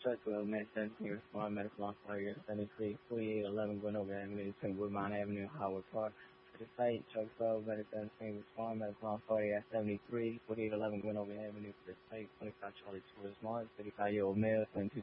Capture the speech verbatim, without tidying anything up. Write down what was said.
Truck twelve, Matt seventeen, respond, medical on fire, seventy-three, forty-eight eleven, Gwinover Avenue, between Woodmont Avenue and Howard Park. To the site, Truck twelve, Medical seventeen, respond, medical on fire at seventy-three, forty-eight eleven, Gwinover Avenue. To the site, twenty-five Charlie Tourist Mart, thirty-five-year-old male, twenty-two